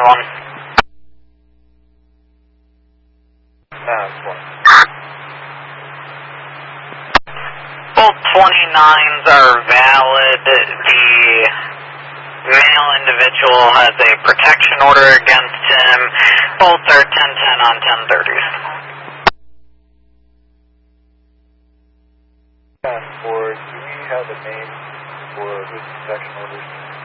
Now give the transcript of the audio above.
1. Both 29s are valid. The male individual has a protection order against him. Both are 10-10 on 1030s. Passport, do we have a name for whose protection orders?